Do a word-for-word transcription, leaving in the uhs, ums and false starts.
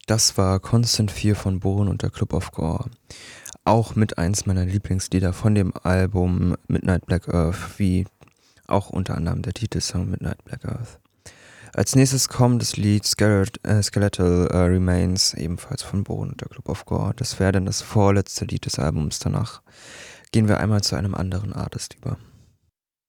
Das war Constant Fear von Bohren und der Club of Gore. Auch mit eins meiner Lieblingslieder von dem Album Midnight Black Earth, wie auch unter anderem der Titelsong Midnight Black Earth. Als nächstes kommt das Lied Skelet äh, Skeletal äh, Remains, ebenfalls von Bohren und der Club of Gore. Das wäre dann das vorletzte Lied des Albums. Danach gehen wir einmal zu einem anderen Artist über.